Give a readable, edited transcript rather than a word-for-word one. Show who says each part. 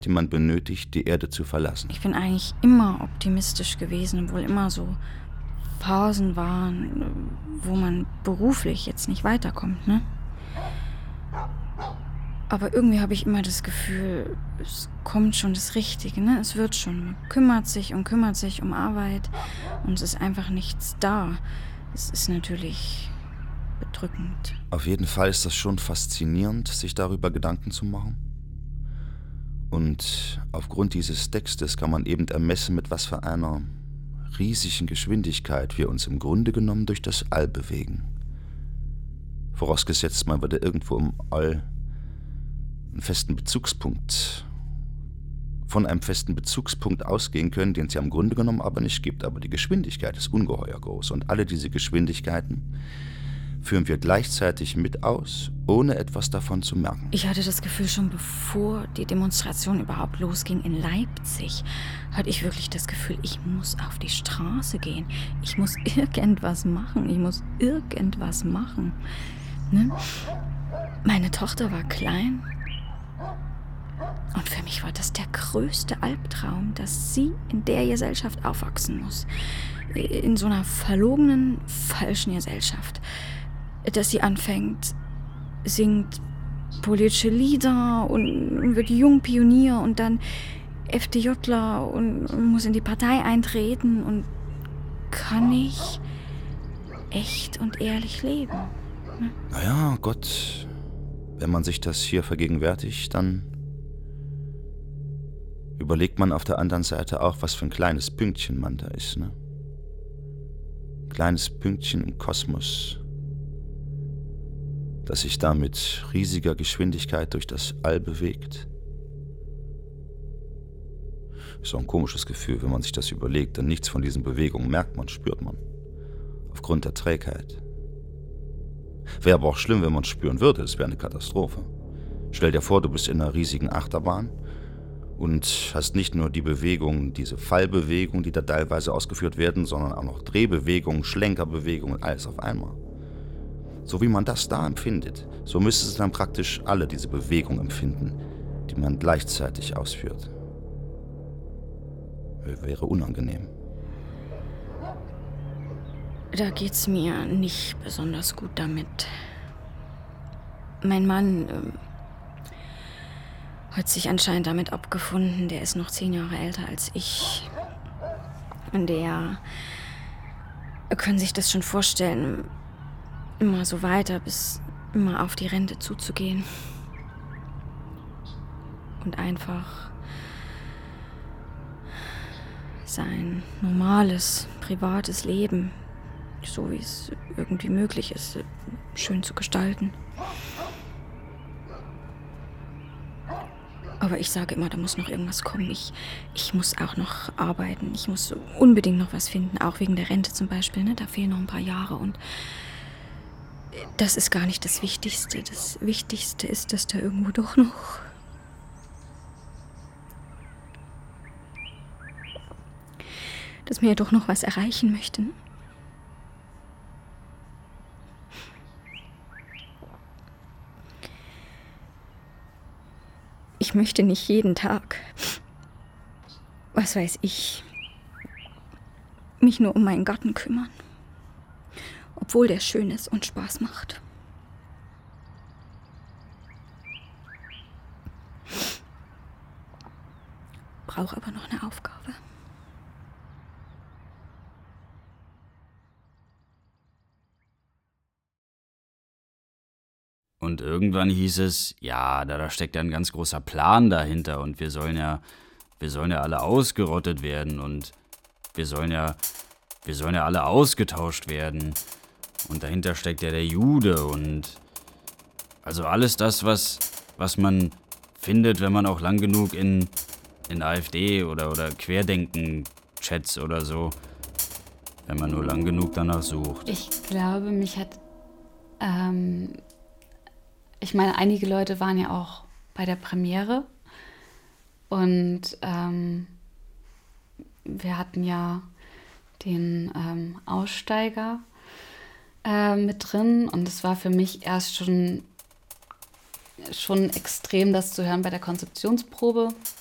Speaker 1: die man benötigt, die Erde zu verlassen.
Speaker 2: Ich bin eigentlich immer optimistisch gewesen, obwohl immer so Phasen waren, wo man beruflich jetzt nicht weiterkommt, ne? Aber irgendwie habe ich immer das Gefühl, es kommt schon das Richtige, ne? Es wird schon. Man kümmert sich um Arbeit und es ist einfach nichts da. Es ist natürlich bedrückend.
Speaker 1: Auf jeden Fall ist das schon faszinierend, sich darüber Gedanken zu machen. Und aufgrund dieses Textes kann man eben ermessen, mit was für einer riesigen Geschwindigkeit wir uns im Grunde genommen durch das All bewegen. Vorausgesetzt, man würde irgendwo im All einen festen Bezugspunkt, von einem festen Bezugspunkt ausgehen können, den es ja im Grunde genommen aber nicht gibt. Aber die Geschwindigkeit ist ungeheuer groß und alle diese Geschwindigkeiten führen wir gleichzeitig mit aus, ohne etwas davon zu merken.
Speaker 2: Ich hatte das Gefühl, schon bevor die Demonstration überhaupt losging in Leipzig, hatte ich wirklich das Gefühl, ich muss auf die Straße gehen. Ich muss irgendwas machen. Ne? Meine Tochter war klein. Und für mich war das der größte Albtraum, dass sie in der Gesellschaft aufwachsen muss. In so einer verlogenen, falschen Gesellschaft. Dass sie anfängt, singt politische Lieder und wird Jungpionier und dann FDJler und muss in die Partei eintreten und kann nicht echt und ehrlich leben. Ne?
Speaker 1: Naja, Gott, wenn man sich das hier vergegenwärtigt, dann überlegt man auf der anderen Seite auch, was für ein kleines Pünktchen man da ist, ne? Kleines Pünktchen im Kosmos, das sich da mit riesiger Geschwindigkeit durch das All bewegt. Ist auch ein komisches Gefühl, wenn man sich das überlegt, denn nichts von diesen Bewegungen merkt man, spürt man. Aufgrund der Trägheit. Wäre aber auch schlimm, wenn man es spüren würde, es wäre eine Katastrophe. Stell dir vor, du bist in einer riesigen Achterbahn und hast nicht nur die Bewegung, diese Fallbewegung, die da teilweise ausgeführt werden, sondern auch noch Drehbewegungen, Schlenkerbewegungen, alles auf einmal. So wie man das da empfindet, so müsste es dann praktisch alle diese Bewegung empfinden, die man gleichzeitig ausführt. Wäre unangenehm.
Speaker 2: Da geht's mir nicht besonders gut damit. Mein Mann hat sich anscheinend damit abgefunden. Der ist noch 10 Jahre älter als ich. Und der können sich das schon vorstellen, immer so weiter, bis immer auf die Rente zuzugehen. Und einfach sein normales, privates Leben, so wie es irgendwie möglich ist, schön zu gestalten. Aber ich sage immer, da muss noch irgendwas kommen. Ich muss auch noch arbeiten. Ich muss unbedingt noch was finden, auch wegen der Rente zum Beispiel. Ne? Da fehlen noch ein paar Jahre und das ist gar nicht das Wichtigste. Das Wichtigste ist, dass da irgendwo doch noch dass mir doch noch was erreichen möchte. Ne? Ich möchte nicht jeden Tag, was weiß ich, mich nur um meinen Garten kümmern, obwohl der schön ist und Spaß macht. Brauche aber noch eine Aufgabe.
Speaker 3: Und irgendwann hieß es, ja, da steckt ja ein ganz großer Plan dahinter und wir sollen ja alle ausgerottet werden und wir sollen ja alle ausgetauscht werden. Und dahinter steckt ja der Jude und also alles das, was man findet, wenn man auch lang genug in AfD oder Querdenken-Chats oder so, wenn man nur lang genug danach sucht.
Speaker 4: Ich glaube, mich hat ich meine, einige Leute waren ja auch bei der Premiere und wir hatten ja den Aussteiger mit drin und es war für mich erst schon extrem, das zu hören bei der Konzeptionsprobe,